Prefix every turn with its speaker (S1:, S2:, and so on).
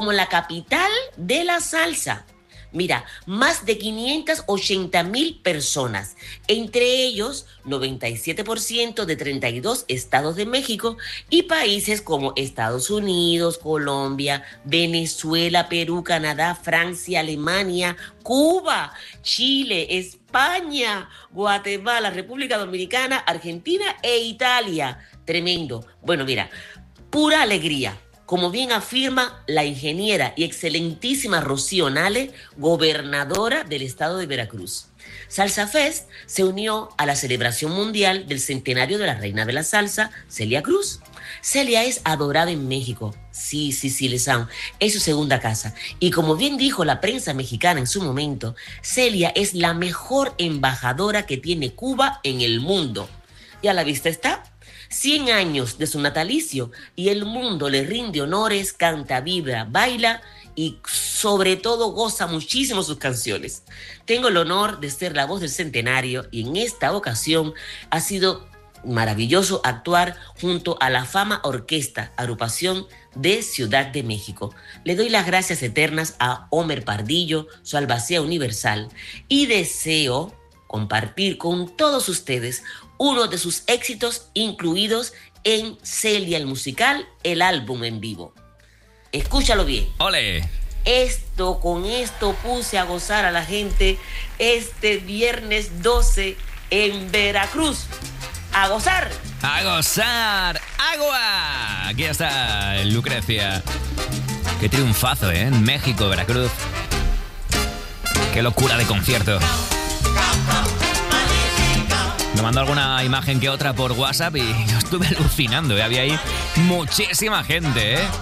S1: como la capital de la salsa. Mira, más de 580,000 personas, entre ellos 97% de 32 estados de México y países como Estados Unidos, Colombia, Venezuela, Perú, Canadá, Francia, Alemania, Cuba, Chile, España, Guatemala, República Dominicana, Argentina e Italia. Tremendo. Bueno, mira, pura alegría. Como bien afirma la ingeniera y excelentísima Rocío Nale, gobernadora del estado de Veracruz. Salsa Fest se unió a la celebración mundial del centenario de la reina de la salsa, Celia Cruz. Celia es adorada en México. Sí, Lesán, es su segunda casa. Y como bien dijo la prensa mexicana en su momento, Celia es la mejor embajadora que tiene Cuba en el mundo. Y a la vista está. 100 años de su natalicio y el mundo le rinde honores, canta, vibra, baila y sobre todo goza muchísimo sus canciones. Tengo el honor de ser la voz del centenario y en esta ocasión ha sido maravilloso actuar junto a la Fama Orquesta, agrupación de Ciudad de México. Le doy las gracias eternas a Homer Pardillo, su albacea universal, y deseo compartir con todos ustedes uno de sus éxitos incluidos en Celia el Musical, el álbum en vivo. Escúchalo bien.
S2: ¡Ole!
S1: Con esto puse a gozar a la gente este viernes 12 en Veracruz. ¡A gozar!
S2: ¡A gozar! ¡Agua! Aquí está Lucrecia. Qué triunfazo, ¿eh? En México, Veracruz. Qué locura de concierto. Me mandó alguna imagen que otra por WhatsApp y yo estuve alucinando, ¿eh? Había ahí muchísima gente, ¿eh?